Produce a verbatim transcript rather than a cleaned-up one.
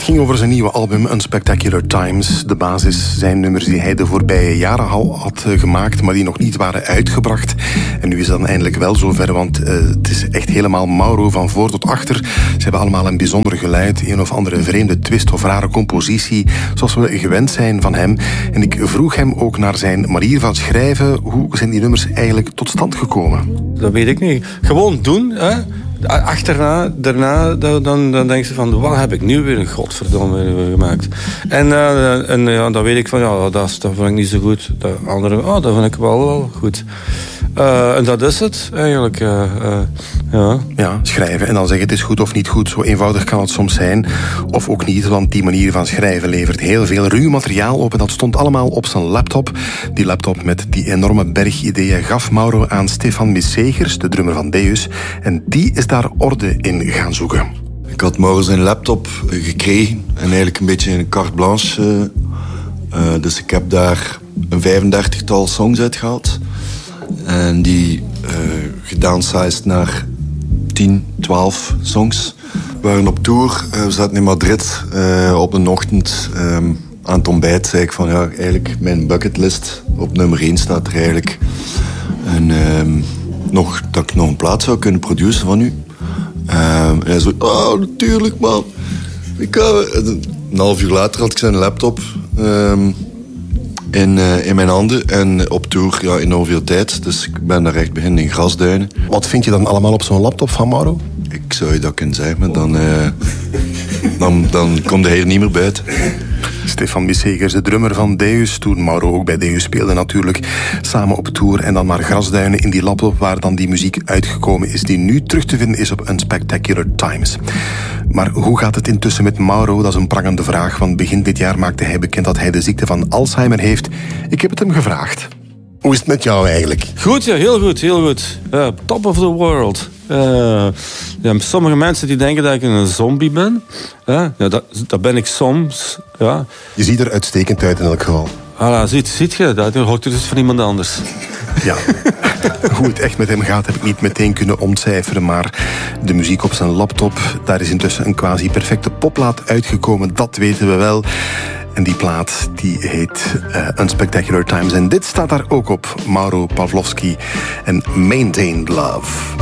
Het ging over zijn nieuwe album Unspectacular Times. De basis zijn nummers die hij de voorbije jaren al had gemaakt, maar die nog niet waren uitgebracht. En nu is dat dan eindelijk wel zover, want uh, het is echt helemaal Mauro van voor tot achter. Ze hebben allemaal een bijzonder geluid, een of andere vreemde twist of rare compositie, zoals we gewend zijn van hem. En ik vroeg hem ook naar zijn manier van schrijven. Hoe zijn die nummers eigenlijk tot stand gekomen? Dat weet ik niet. Gewoon doen, hè. Achterna, daarna, dan, dan, dan denk je van, wat heb ik nu weer een godverdomme gemaakt? En, uh, en ja, dan weet ik van, ja, dat, dat vind ik niet zo goed. De andere, oh, dat vind ik wel, wel goed. Uh, en dat is het, eigenlijk. Uh, uh, ja. ja, schrijven en dan zeggen het is goed of niet goed. Zo eenvoudig kan het soms zijn. Of ook niet, want die manier van schrijven levert heel veel ruw materiaal op. En dat stond allemaal op zijn laptop. Die laptop met die enorme berg ideeën gaf Mauro aan Stefan Missegers, de drummer van Deus. En die is daar orde in gaan zoeken. Ik had Mauro zijn laptop gekregen. En eigenlijk een beetje een carte blanche. Uh, uh, dus ik heb daar een vijfendertigtal songs uitgehaald. En die uh, gedownsized naar tien, twaalf songs. We waren op tour. Uh, we zaten in Madrid. Uh, op een ochtend um, aan het ontbijt zei ik van... ja, eigenlijk mijn bucketlist op nummer één staat er eigenlijk. En um, nog, dat ik nog een plaat zou kunnen produceren van u. Um, en hij zo... oh, natuurlijk, man. Ik ga... Een half uur later had ik zijn laptop... Um, In, uh, in mijn handen en op tour ja, enorm veel tijd. Dus ik ben daar echt beginnen in grasduinen. Wat vind je dan allemaal op zo'n laptop van Mauro? Ik zou je dat kunnen zeggen, maar dan, uh, dan, dan komt de heer niet meer buiten. Stefan Missegers, de drummer van Deus, toen Mauro ook bij Deus speelde natuurlijk, samen op tour en dan maar grasduinen in die laptop waar dan die muziek uitgekomen is die nu terug te vinden is op Unspectacular Times. Maar hoe gaat het intussen met Mauro? Dat is een prangende vraag, want begin dit jaar maakte hij bekend dat hij de ziekte van Alzheimer heeft. Ik heb het hem gevraagd. Hoe is het met jou eigenlijk? Goed, ja, heel goed, heel goed. Uh, top of the world. Uh, ja, sommige mensen die denken dat ik een zombie ben. Uh, ja, dat, dat ben ik soms. Ja. Je ziet er uitstekend uit in elk geval. Voilà, ziet, ziet je, dat hoort er dus van iemand anders. Ja, hoe het echt met hem gaat heb ik niet meteen kunnen ontcijferen, maar de muziek op zijn laptop, daar is intussen een quasi perfecte popplaat uitgekomen, dat weten we wel. En die plaat die heet uh, Unspectacular Times. En dit staat daar ook op, Mauro Pavlovsky en Maintained Love.